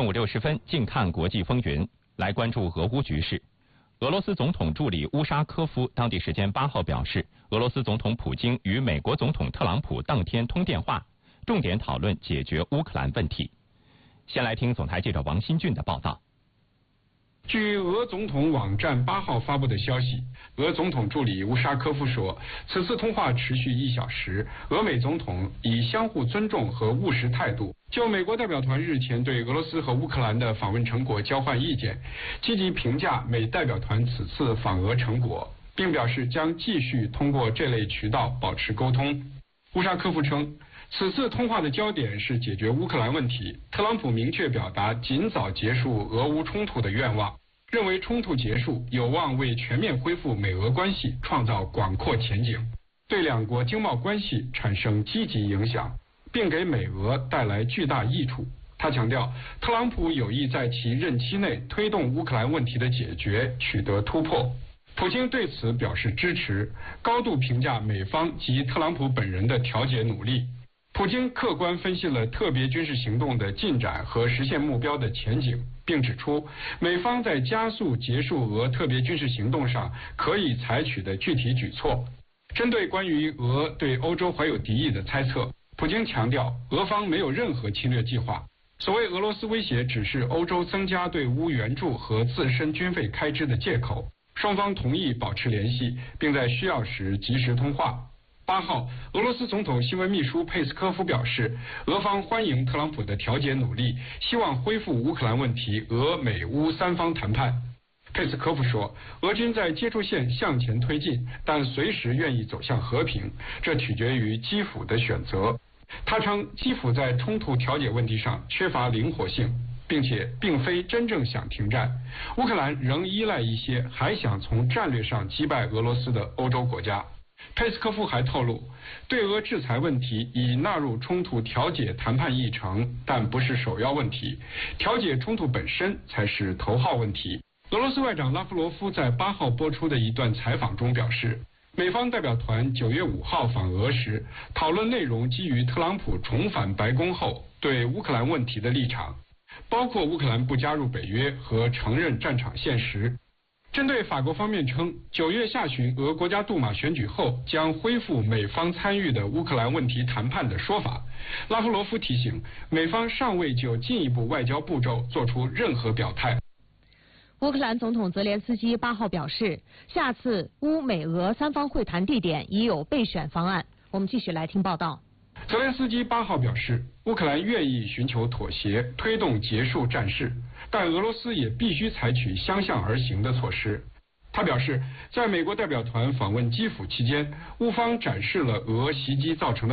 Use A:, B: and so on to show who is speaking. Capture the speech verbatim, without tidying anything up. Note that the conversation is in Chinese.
A: 正午六十分，近看国际风云，来关注俄乌局势。俄罗斯总统助理乌沙科夫当地时间八号表示，俄罗斯总统普京与美国总统特朗普当天通电话，重点讨论解决乌克兰问题。先来听总台记者王新俊的报道。
B: 据俄总统网站八号发布的消息，俄总统助理乌沙科夫说，此次通话持续一小时，俄美总统以相互尊重和务实态度，就美国代表团日前对俄罗斯和乌克兰的访问成果交换意见，积极评价美代表团此次访俄成果，并表示将继续通过这类渠道保持沟通。乌沙科夫称，此次通话的焦点是解决乌克兰问题，特朗普明确表达尽早结束俄乌冲突的愿望，认为冲突结束有望为全面恢复美俄关系创造广阔前景，对两国经贸关系产生积极影响，并给美俄带来巨大益处。他强调，特朗普有意在其任期内推动乌克兰问题的解决取得突破。普京对此表示支持，高度评价美方及特朗普本人的调解努力。普京客观分析了特别军事行动的进展和实现目标的前景，并指出美方在加速结束俄特别军事行动上可以采取的具体举措。针对关于俄对欧洲怀有敌意的猜测，普京强调俄方没有任何侵略计划，所谓俄罗斯威胁只是欧洲增加对乌援助和自身军费开支的借口。双方同意保持联系，并在需要时及时通话。八号，俄罗斯总统新闻秘书佩斯科夫表示，俄方欢迎特朗普的调解努力，希望恢复乌克兰问题俄美乌三方谈判。佩斯科夫说，俄军在接触线向前推进，但随时愿意走向和平，这取决于基辅的选择。他称，基辅在冲突调解问题上缺乏灵活性，并且并非真正想停战。乌克兰仍依赖一些还想从战略上击败俄罗斯的欧洲国家。佩斯科夫还透露，对俄制裁问题已纳入冲突调解谈判议程，但不是首要问题，调解冲突本身才是头号问题。俄罗斯外长拉夫罗夫在八号播出的一段采访中表示，美方代表团九月五号访俄时，讨论内容基于特朗普重返白宫后对乌克兰问题的立场，包括乌克兰不加入北约和承认战场现实。针对法国方面称，九月下旬俄国家杜马选举后将恢复美方参与的乌克兰问题谈判的说法，拉夫罗夫提醒，美方尚未就进一步外交步骤做出任何表态。
C: 乌克兰总统泽连斯基八号表示，下次乌美俄三方会谈地点已有备选方案。我们继续来听报道。
B: 泽连斯基八号表示，乌克兰愿意寻求妥协，推动结束战事，但俄罗斯也必须采取相向而行的措施。他表示，在美国代表团访问基辅期间，乌方展示了俄袭击造成的